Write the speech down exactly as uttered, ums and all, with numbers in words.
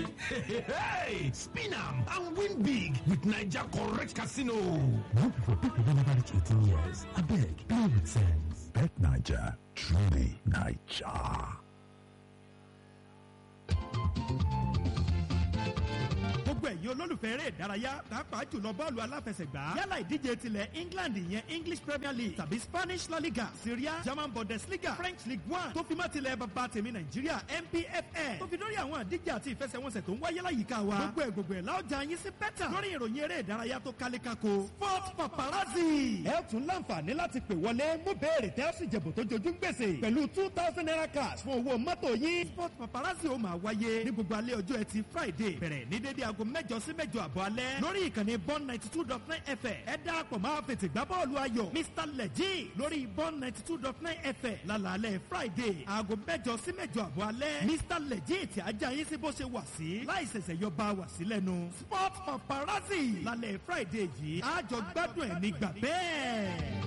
Hey, spin am and win big with Naija Correct Casino. Not for people who never reach eighteen years. I beg, play with sense. Bet Naija, truly Naija. gbogbo ẹ̀yin olólùfẹ́ eré ìdárayá pàápàá jùlọ bọ́ọ̀lù aláfẹsẹ̀gbá yálà ìdíje tilẹ̀ England ìyẹn English Premier League tàbí Spanish La Liga Syria German Bundesliga French League One tó fi má tilẹ̀ bàbá tèmi Nàìjíríà N P F L tó fi lórí àwọn àdíje àti ìfẹsẹ̀wọnsẹ̀ tó ń wáyé láyìíká wa gbogbo ẹ̀ gbogbo ẹ̀ láọjà yín sí bẹ́tà lórí ìròyìn eré ìdárayá tó kálékáko Sport Paparazzi. ẹ tún láǹfààní láti pè wọlé mú béèrè tẹ́ ó sì jẹ̀bù tó jojú gbèsè pẹ̀lú two thousand naira cash fún owó mọ́tò yín. Sport Paparazzi ó máa wáyé ní gbogbo alẹ́ ọjọ́ ẹtì Friday bẹ̀rẹ̀ ní dédé aago mẹ́jọ sí mẹ́jọ àbọ̀ alẹ́ lórí ìkànnì bond ninety two dot nine F M ẹ darapọ̀ máa fètè gbá bọ́ọ̀lù ayọ̀ Mister Leji lórí bond ninety two dot nine F M lálàálẹ̀ Friday aago mẹ́jọ sí mẹ́jọ àbọ̀ alẹ́ Mister Leji tí ajá yín sí bó ṣe wà sí láì ṣẹ̀ṣẹ̀ yọ bá wà sí lẹ́nu Sport Paparazzi lálẹ́ Friday yìí àjọ gbádùn ẹ̀ nígbà bẹ́ẹ̀.